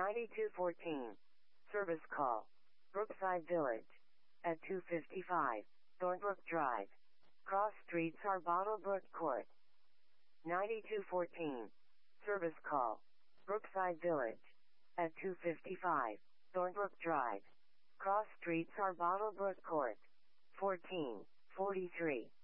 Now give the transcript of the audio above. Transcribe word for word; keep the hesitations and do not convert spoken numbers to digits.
ninety-two fourteen. Service call. Brookside Village. At two fifty-five. Thornbrook Drive. Cross streets are Bottlebrook Court. ninety-two fourteen. Service call. Brookside Village. At two fifty-five. Thornbrook Drive. Cross streets are Bottlebrook Court. fourteen forty-three.